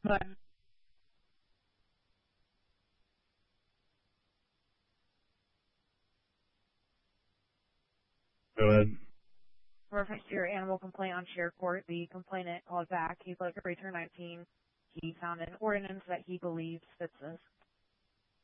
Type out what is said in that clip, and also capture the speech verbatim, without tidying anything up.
But Go ahead. reference to your animal complaint on share court, the complainant called back. He'd like to return nineteen. He found an ordinance that he believes fits this.